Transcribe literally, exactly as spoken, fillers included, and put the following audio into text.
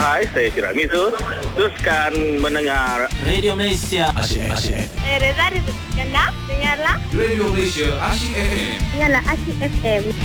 Hai, saya Tiramisu. Teruskan mendengar Radio Malaysia Asyik Asyik. Eh, Reza, Reza. Dengar, dengarlah. Radio Malaysia Asyik F M. Dengarlah Asyik F M.